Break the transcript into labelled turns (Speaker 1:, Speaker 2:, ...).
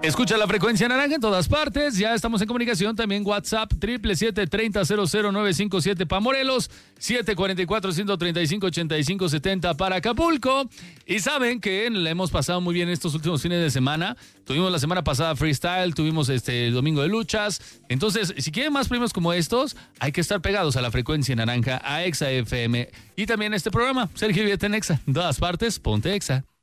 Speaker 1: Escucha la frecuencia naranja en todas partes. Ya estamos en comunicación. También WhatsApp 777-30-00957 para Morelos, 744-135-8570 para Acapulco. Y saben que le hemos pasado muy bien estos últimos fines de semana. Tuvimos la semana pasada freestyle, tuvimos el domingo de luchas. Entonces, si quieren más premios como estos, hay que estar pegados a la frecuencia naranja, a Exa FM. Y también este programa, Sergio Vieta en Exa. En todas partes, ponte Exa.